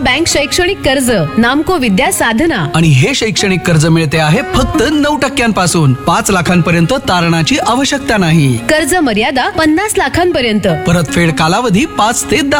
Bank शैक्षणिक कर्ज, नामको विद्या साधना. आणि हे शैक्षणिक कर्ज मिळते आहे फक्त 9% 5 लाखांपर्यंत तारणाची आवश्यकता नाही. कर्ज मर्यादा 50 लाखांपर्यंत. परतफेड कालावधी 5 ते 10